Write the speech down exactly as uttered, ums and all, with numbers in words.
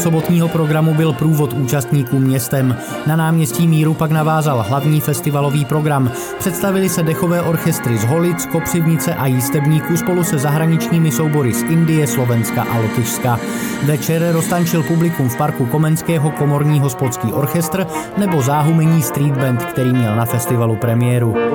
sobotního programu byl průvod účastníků městem. Na náměstí Míru pak navázal hlavní festivalový program. Představili se dechové orchestry z Holic, Kopřivnice a Jistebníků spolu se zahraničními soubory z Indie, Slovenska a Lotyšska. Večer roztančil publikum v parku Komenského komorní hospodský orchestr nebo záhumení street band, který měl na festivalu premiéru.